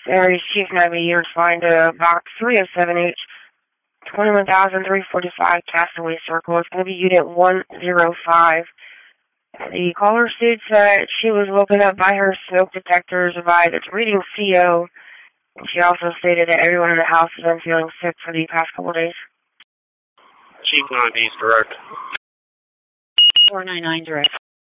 Aries Chief Navy, you're responding to box 3078, 21,345 Castaway Circle. It's going to be Unit 105. The caller states that she was woken up by her smoke detectors by its reading CO. And she also stated that everyone in the house has been feeling sick for the past couple of days. Chief 9 East, direct. 499 direct.